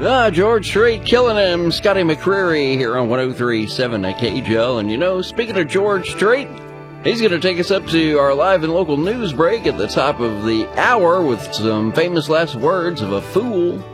George Strait killing him. Scotty McCreery here on 103.7 KJL. And speaking of George Strait, he's going to take us up to our live and local news break at the top of the hour with some famous last words of a fool.